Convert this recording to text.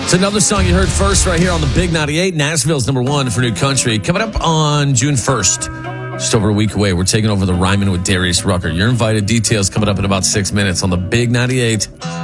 It's another song you heard first right here on the Big 98. Nashville's number one for New Country. Coming up on June 1st, just over a week away, we're taking over the Ryman with Darius Rucker. You're invited. Details coming up in about 6 minutes on the Big 98.